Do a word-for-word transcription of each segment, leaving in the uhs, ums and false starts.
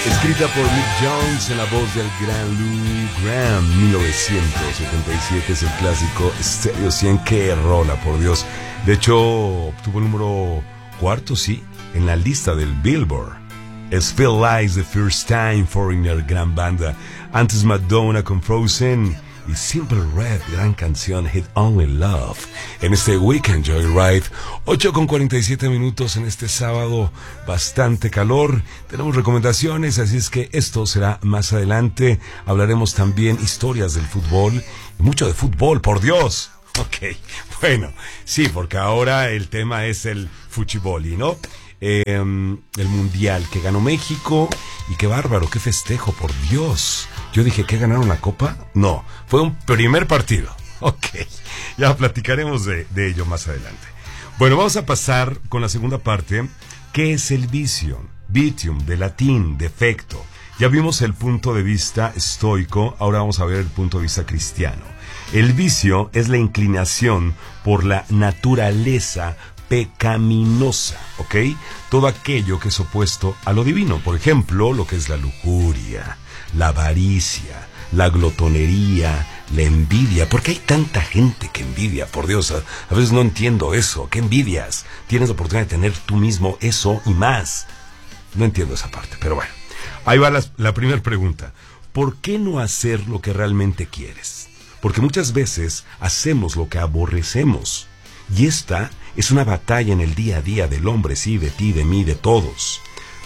Escrita por Mick Jones en la voz del gran Lou Gramm. mil novecientos setenta y siete es el clásico Stereo cien. ¡Qué rola, por Dios! De hecho, obtuvo el número cuarto, sí, en la lista del Billboard. Es Feel Like the First Time, Foreigner, gran banda. Antes Madonna con Frozen y Simple Red, gran canción, Hit Only Love. En este Weekend Joyride, ocho con cuarenta y siete minutos en este sábado, bastante calor. Tenemos recomendaciones, así es que esto será más adelante. Hablaremos también historias del fútbol, mucho de fútbol, por Dios. Ok, bueno, sí, porque ahora el tema es el fuchiboli, ¿no? Eh, el mundial que ganó México y qué bárbaro, qué festejo, por Dios. Yo dije, ¿qué ganaron la copa? No, fue un primer partido. Ok, ya platicaremos de, de ello más adelante. Bueno, vamos a pasar con la segunda parte. ¿Qué es el vicio? Vitium, de latín, defecto. Ya vimos el punto de vista estoico, ahora vamos a ver el punto de vista cristiano. El vicio es la inclinación por la naturaleza pecaminosa, ¿ok? Todo aquello que es opuesto a lo divino. Por ejemplo, lo que es la lujuria, la avaricia, la glotonería, la envidia. ¿Por qué hay tanta gente que envidia? Por Dios, a, a veces no entiendo eso. ¿Qué envidias? Tienes la oportunidad de tener tú mismo eso y más. No entiendo esa parte, pero bueno. Ahí va la, la primera pregunta. ¿Por qué no hacer lo que realmente quieres? Porque muchas veces hacemos lo que aborrecemos. Y esta es una batalla en el día a día del hombre, sí, de ti, de mí, de todos.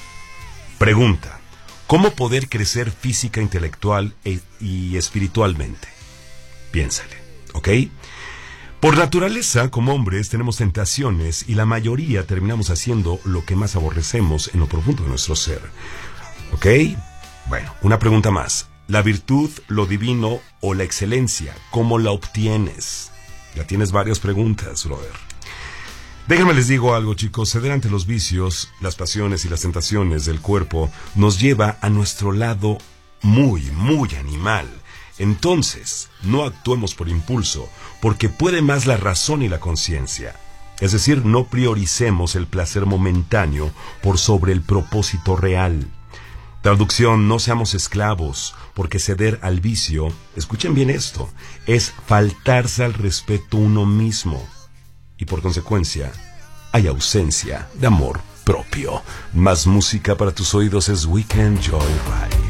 Pregunta. ¿Cómo poder crecer física, intelectual e, y espiritualmente? Piénsale, ¿ok? Por naturaleza, como hombres, tenemos tentaciones y la mayoría terminamos haciendo lo que más aborrecemos en lo profundo de nuestro ser. ¿Ok? Bueno, una pregunta más. La virtud, lo divino o la excelencia, ¿cómo la obtienes? Ya tienes varias preguntas, brother. Déjenme les digo algo, chicos. Ceder ante los vicios, las pasiones y las tentaciones del cuerpo nos lleva a nuestro lado muy, muy animal. Entonces, no actuemos por impulso, porque puede más la razón y la conciencia. Es decir, no prioricemos el placer momentáneo por sobre el propósito real. Traducción, no seamos esclavos, porque ceder al vicio, escuchen bien esto, es faltarse al respeto uno mismo. Y por consecuencia, hay ausencia de amor propio. Más música para tus oídos es Weekend Joyride.